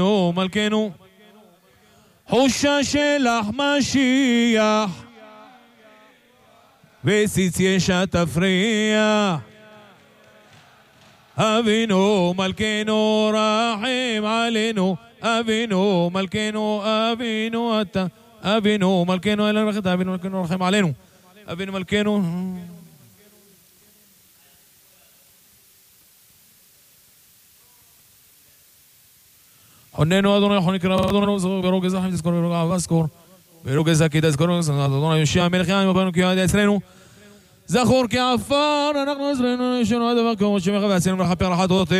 אבינו מלכנו חושה שלך משיח וציץ ישע תפריח אבינו מלכנו רחם עלינו אבינו מלכנו אבינו אתה אבינו מלכנו אלינו רחם אבינו מלכנו רחם עלינו אבינו מלכנו חוננו אדוני חוני קרב אדוני ברוגע זכם תזכור ברוגע ואזכור ברוגע זכי תזכור אדוני יושיע מלך העמים ובנו כי ידע אצלנו זכור כעפר אנחנו עזרנו ישנו הדבר כמו שמך ועשינו לכפר לחתות